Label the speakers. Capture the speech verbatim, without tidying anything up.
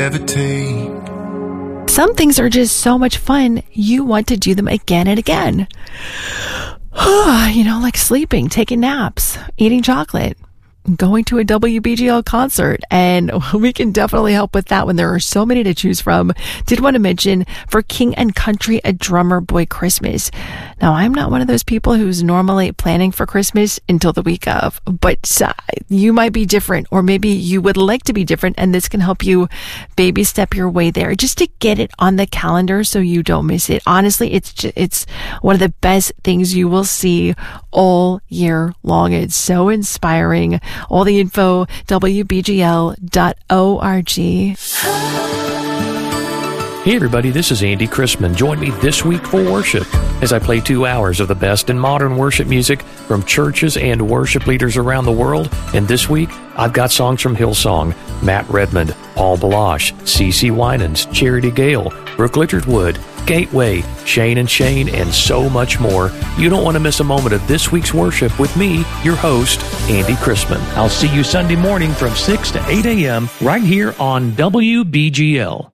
Speaker 1: Levitate.
Speaker 2: Some things are just so much fun, you want to do them again and again. You know, like sleeping, taking naps, eating chocolate, going to a W B G L concert, and we can definitely help with that when there are so many to choose from. Did want to mention for King and Country, A Drummer Boy Christmas. Now, I'm not one of those people who's normally planning for Christmas until the week of, but uh, you might be different, or maybe you would like to be different, and this can help you baby step your way there just to get it on the calendar so you don't miss it. Honestly, it's just, it's one of the best things you will see all year long. It's so inspiring. All the info, W B G L dot org.
Speaker 3: Hey everybody, this is Andy Chrisman. Join me this week for worship as I play two hours of the best in modern worship music from churches and worship leaders around the world. And this week, I've got songs from Hillsong, Matt Redmond, Paul Balash, CeCe Winans, Charity Gale, Brooke Littlewood, Gateway, Shane and Shane, and so much more. You don't want to miss a moment of this week's worship with me, your host, Andy Chrisman. I'll see you Sunday morning from six to eight a.m. right here on W B G L.